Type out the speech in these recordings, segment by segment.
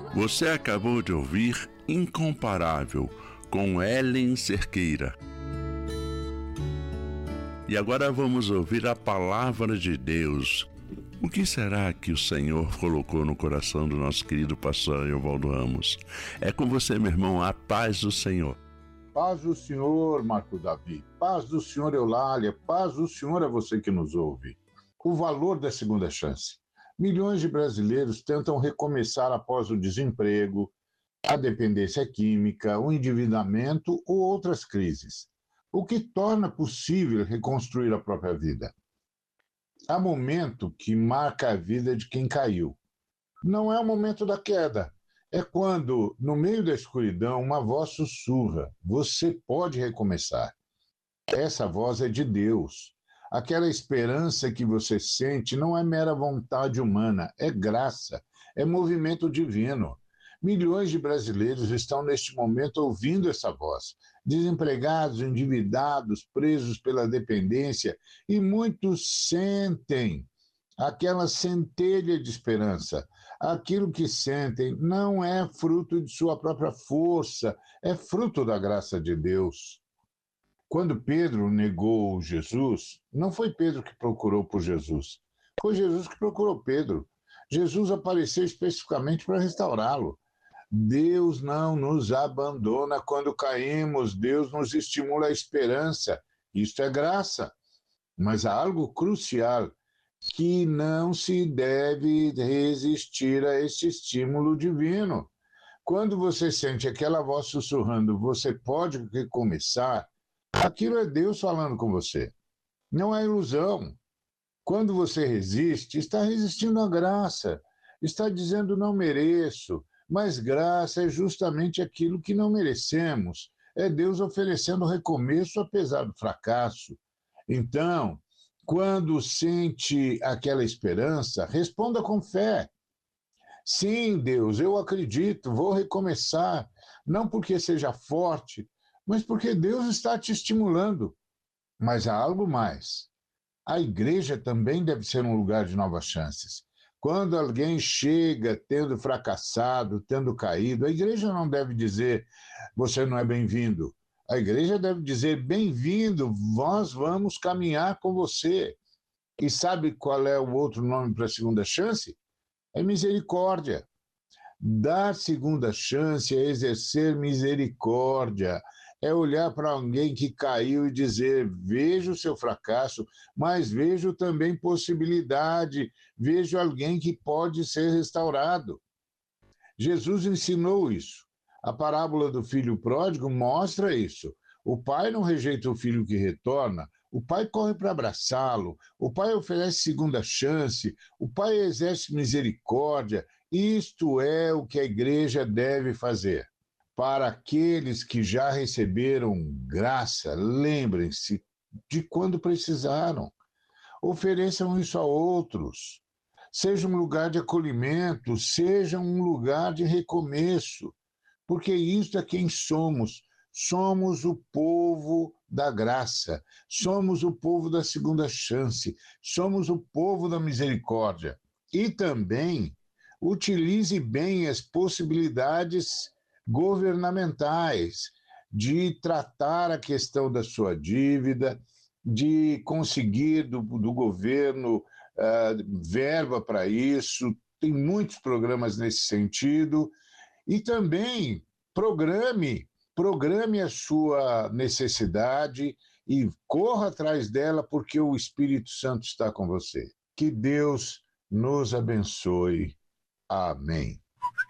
Você acabou de ouvir Incomparável, com Ellen Cerqueira. E agora vamos ouvir a palavra de Deus. O que será que o Senhor colocou no coração do nosso querido pastor Evaldo Ramos? É com você, meu irmão, a paz do Senhor. Paz do Senhor, Marco Davi. Paz do Senhor, Eulália. Paz do Senhor a você que nos ouve. O valor da segunda chance. Milhões de brasileiros tentam recomeçar após o desemprego, a dependência química, o endividamento ou outras crises, o que torna possível reconstruir a própria vida. Há momento que marca a vida de quem caiu. Não é o momento da queda, é quando, no meio da escuridão, uma voz sussurra: você pode recomeçar. Essa voz é de Deus. Aquela esperança que você sente não é mera vontade humana, é graça, é movimento divino. Milhões de brasileiros estão neste momento ouvindo essa voz, desempregados, endividados, presos pela dependência, e muitos sentem aquela centelha de esperança. Aquilo que sentem não é fruto de sua própria força, é fruto da graça de Deus. Quando Pedro negou Jesus, não foi Pedro que procurou por Jesus, foi Jesus que procurou Pedro. Jesus apareceu especificamente para restaurá-lo. Deus não nos abandona quando caímos, Deus nos estimula a esperança. Isto é graça. Mas há algo crucial, que não se deve resistir a este estímulo divino. Quando você sente aquela voz sussurrando, você pode recomeçar, aquilo é Deus falando com você. Não é ilusão. Quando você resiste, está resistindo à graça. Está dizendo não mereço. Mas graça é justamente aquilo que não merecemos. É Deus oferecendo recomeço apesar do fracasso. Então, quando sente aquela esperança, responda com fé. Sim, Deus, eu acredito, vou recomeçar. Não porque seja forte, mas porque Deus está te estimulando. Mas há algo mais. A igreja também deve ser um lugar de novas chances. Quando alguém chega tendo fracassado, tendo caído, a igreja não deve dizer, você não é bem-vindo. A igreja deve dizer, bem-vindo, nós vamos caminhar com você. E sabe qual é o outro nome para a segunda chance? É misericórdia. Dar segunda chance é exercer misericórdia. É olhar para alguém que caiu e dizer, vejo o seu fracasso, mas vejo também possibilidade, vejo alguém que pode ser restaurado. Jesus ensinou isso. A parábola do filho pródigo mostra isso. O pai não rejeita o filho que retorna, o pai corre para abraçá-lo, o pai oferece segunda chance, o pai exerce misericórdia. Isto é o que a igreja deve fazer. Para aqueles que já receberam graça, lembrem-se de quando precisaram. Ofereçam isso a outros. Seja um lugar de acolhimento, seja um lugar de recomeço. Porque isto é quem somos. Somos o povo da graça. Somos o povo da segunda chance. Somos o povo da misericórdia. E também utilize bem as possibilidades governamentais, de tratar a questão da sua dívida, de conseguir do governo verba para isso. Tem muitos programas nesse sentido. E também programe a sua necessidade e corra atrás dela, porque o Espírito Santo está com você. Que Deus nos abençoe. Amém.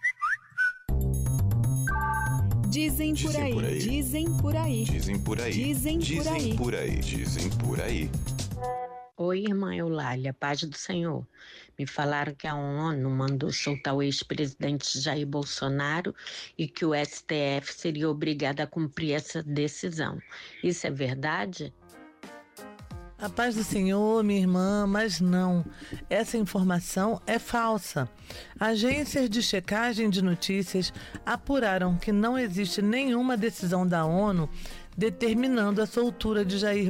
Dizem por aí, dizem por aí, dizem por aí, dizem por aí, dizem por aí, dizem por aí. Oi, irmã Eulália, paz do Senhor. Me falaram que a ONU mandou soltar o ex-presidente Jair Bolsonaro e que o STF seria obrigado a cumprir essa decisão. Isso é verdade? A paz do Senhor, minha irmã, mas não. Essa informação é falsa. Agências de checagem de notícias apuraram que não existe nenhuma decisão da ONU determinando a soltura de Jair